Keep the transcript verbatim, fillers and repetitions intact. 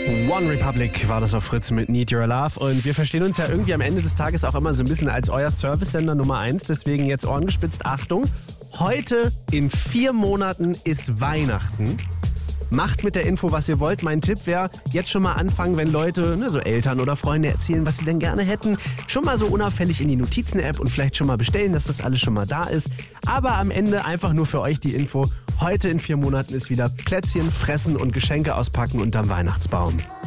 One Republic war das auf Fritz mit Need Your Love und wir verstehen uns ja irgendwie am Ende des Tages auch immer so ein bisschen als euer Service-Sender Nummer eins, deswegen jetzt Ohren gespitzt, Achtung, heute in vier Monaten ist Weihnachten. Macht mit der Info, was ihr wollt. Mein Tipp wäre, jetzt schon mal anfangen, wenn Leute, ne, so Eltern oder Freunde erzählen, was sie denn gerne hätten, schon mal so unauffällig in die Notizen-App und vielleicht schon mal bestellen, dass das alles schon mal da ist. Aber am Ende einfach nur für euch die Info, heute in vier Monaten ist wieder Plätzchen fressen und Geschenke auspacken unterm Weihnachtsbaum.